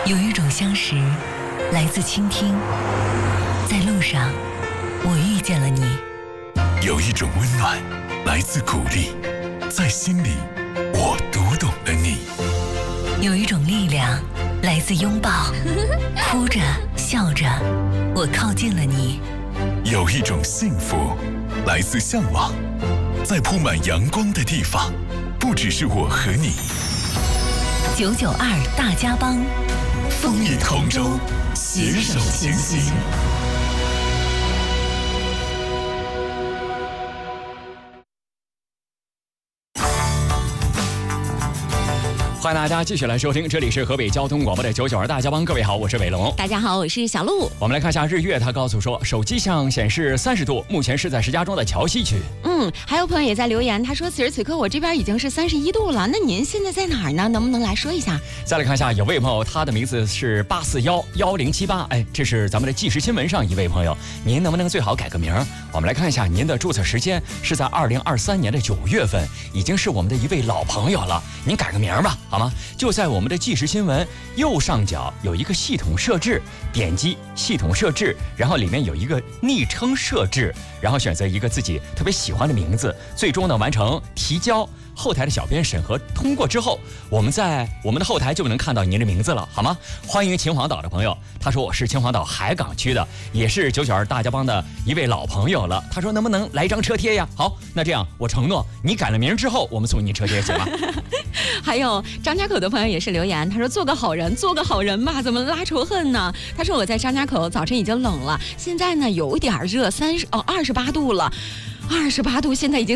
有一种相识来自倾听，在路上我遇见了你； 有一种温暖来自鼓励，在心里我读懂了你； 有一种力量来自拥抱，哭着笑着我靠近了你； 有一种幸福来自向往，在铺满阳光的地方，不只是我和你。 992大家帮， 风雨同舟，携手前行。 欢迎大家继续来收听，这里是河北交通广播的992大家帮，各位好，我是伟龙。 大家好，我是小鹿。 我们来看一下日月，他告诉说，手机上显示30度，目前是在石家庄的桥西区。 还有朋友也在留言，他说此时此刻我这边已经是31度了，那您现在在哪儿呢？能不能来说一下？ 再来看一下，有位朋友，他的名字是8411078，这是咱们的即时新闻上一位朋友，您能不能最好改个名？我们来看一下，您的注册时间是在2023年的9月份，已经是我们的一位老朋友了，您改个名吧，好吗？就在我们的即时新闻右上角有一个系统设置，点击系统设置，然后里面有一个昵称设置，然后选择一个自己特别喜欢的名字，最终呢完成提交，后台的小编审核通过之后，我们在我们的后台就能看到您的名字了，好吗？欢迎秦皇岛的朋友，他说我是秦皇岛海港区的，也是992大家帮的一位老朋友了，他说能不能来一张车贴呀？好，那这样我承诺，你改了名之后，我们送你车贴，行吗？ 还有张家口的朋友也是留言，他说做个好人，做个好人吧，怎么拉仇恨呢？他说我在张家口，早晨已经冷了，现在呢有点热，28度了，28度，现在已经